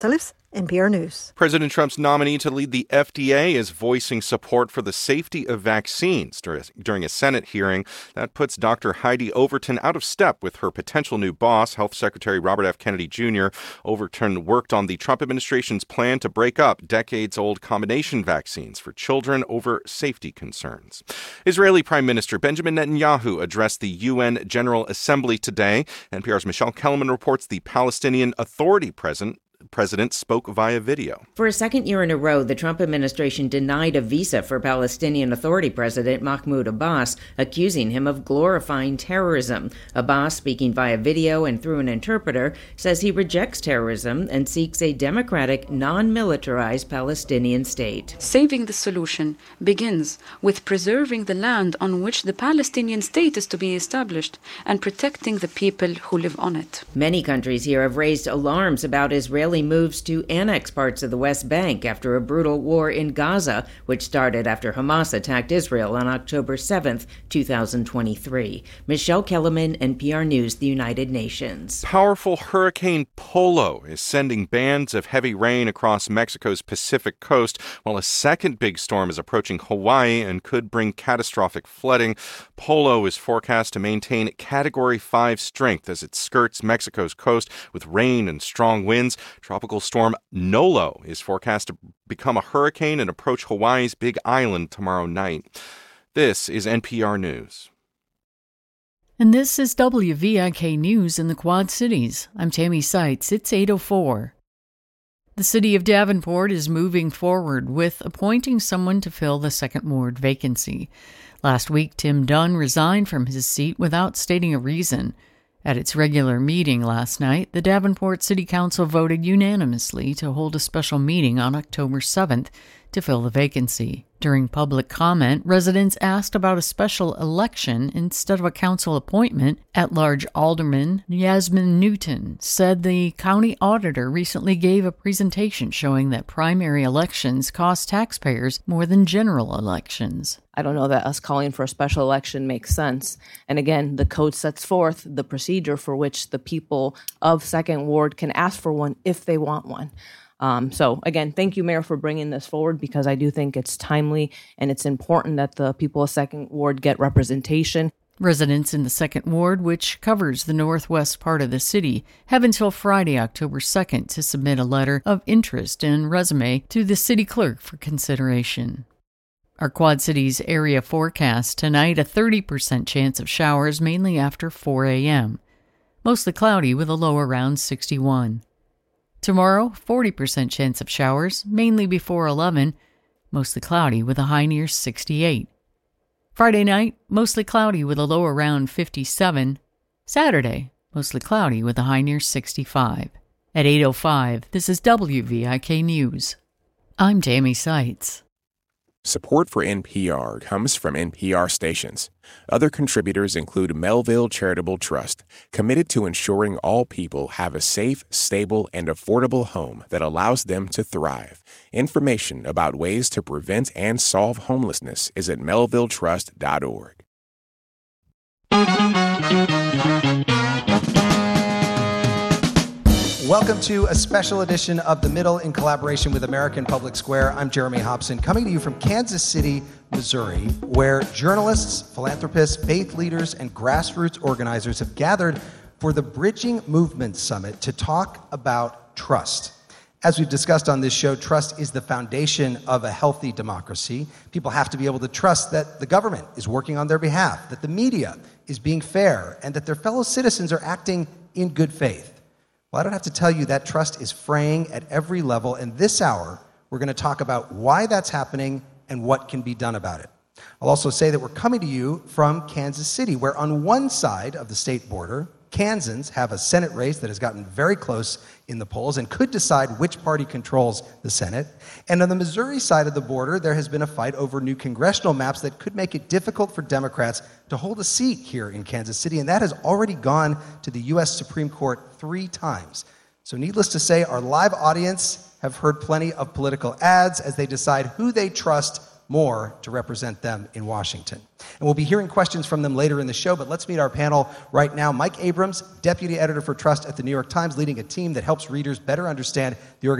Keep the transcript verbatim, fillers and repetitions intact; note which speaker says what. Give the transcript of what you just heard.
Speaker 1: Gonzalez, N P R News.
Speaker 2: President Trump's nominee to lead the F D A is voicing support for the safety of vaccines during a Senate hearing. That puts Doctor Heidi Overton out of step with her potential new boss, Health Secretary Robert F. Kennedy Junior Overton worked on the Trump administration's plan to break up decades-old combination vaccines for children over safety concerns. Israeli Prime Minister Benjamin Netanyahu addressed the U N General Assembly today. N P R's Michelle Kellerman reports the Palestinian Authority president President spoke via video.
Speaker 3: For a second year in a row, the Trump administration denied a visa for Palestinian Authority President Mahmoud Abbas, accusing him of glorifying terrorism. Abbas, speaking via video and through an interpreter, says he rejects terrorism and seeks a democratic, non-militarized Palestinian state.
Speaker 4: Saving the solution begins with preserving the land on which the Palestinian state is to be established and protecting the people who live on it.
Speaker 3: Many countries here have raised alarms about Israeli moves to annex parts of the West Bank after a brutal war in Gaza, which started after Hamas attacked Israel on October seventh, twenty twenty-three. Michelle Kellerman, N P R News, the United Nations.
Speaker 2: Powerful Hurricane Polo is sending bands of heavy rain across Mexico's Pacific coast, while a second big storm is approaching Hawaii and could bring catastrophic flooding. Polo is forecast to maintain Category five strength as it skirts Mexico's coast with rain and strong winds. Tropical storm Nolo is forecast to become a hurricane and approach Hawaii's Big Island tomorrow night. This is N P R News.
Speaker 5: And this is W V I K News in the Quad Cities. I'm Tammy Seitz. It's eight oh four. The city of Davenport is moving forward with appointing someone to fill the second ward vacancy. Last week, Tim Dunn resigned from his seat without stating a reason. At its regular meeting last night, the Davenport City Council voted unanimously to hold a special meeting on October seventh to fill the vacancy. During public comment, residents asked about a special election instead of a council appointment. At-large Alderman Yasmin Newton said the county auditor recently gave a presentation showing that primary elections cost taxpayers more than general elections.
Speaker 6: I don't know that us calling for a special election makes sense. And again, the code sets forth the procedure for which the people of Second Ward can ask for one if they want one. Um, so again, thank you, Mayor, for bringing this forward because I do think it's timely and it's important that the people of Second Ward get representation.
Speaker 5: Residents in the Second Ward, which covers the northwest part of the city, have until Friday, October second to submit a letter of interest and resume to the city clerk for consideration. Our Quad Cities area forecast tonight, a thirty percent chance of showers mainly after four a.m. Mostly cloudy with a low around sixty-one. Tomorrow, forty percent chance of showers, mainly before eleven, mostly cloudy with a high near sixty-eight. Friday night, mostly cloudy with a low around fifty-seven. Saturday, mostly cloudy with a high near sixty-five. At eight oh five, this is W V I K News. I'm Tammy Seitz.
Speaker 7: Support for N P R comes from N P R stations. Other contributors include Melville Charitable Trust, committed to ensuring all people have a safe, stable, and affordable home that allows them to thrive. Information about ways to prevent and solve homelessness is at melville trust dot org.
Speaker 8: Welcome to a special edition of The Middle in collaboration with American Public Square. I'm Jeremy Hobson, coming to you from Kansas City, Missouri, where journalists, philanthropists, faith leaders, and grassroots organizers have gathered for the Bridging Movement Summit to talk about trust. As we've discussed on this show, trust is the foundation of a healthy democracy. People have to be able to trust that the government is working on their behalf, that the media is being fair, and that their fellow citizens are acting in good faith. Well, I don't have to tell you that trust is fraying at every level, and this hour, we're going to talk about why that's happening and what can be done about it. I'll also say that we're coming to you from Kansas City, where on one side of the state border, Kansans have a Senate race that has gotten very close in the polls and could decide which party controls the Senate. And on the Missouri side of the border, there has been a fight over new congressional maps that could make it difficult for Democrats to hold a seat here in Kansas City, and that has already gone to the U S Supreme Court three times. So needless to say, our live audience have heard plenty of political ads as they decide who they trust more to represent them in Washington. And we'll be hearing questions from them later in the show, but let's meet our panel right now. Mike Abrams, Deputy Editor for Trust at the New York Times, leading a team that helps readers better understand the organization